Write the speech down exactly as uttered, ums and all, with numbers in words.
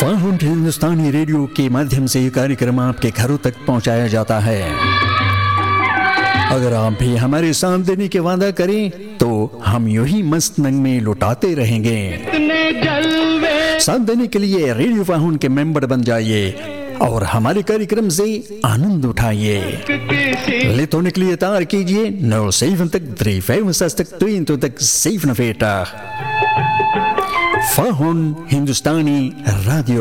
फाहुन हिंदुस्तानी radio के माध्यम से ये कार्यक्रम आपके घरों तक पहुंचाया जाता है। अगर आप भी हमारे साथ देने के वादा करें तो हम यूं ही मस्त नंग में लुटाते रहेंगे। साथ देने के लिए रेडियो फाहुन के मेंबर बन जाइए और हमारे कार्यक्रम से आनंद उठाइए। लेत होने के लिए तैयार कीजिए नौ सेवन तक थ्री फाइव तक तीन तो तक सेवन फेटा फाहुन हिंदुस्तानी रेडियो।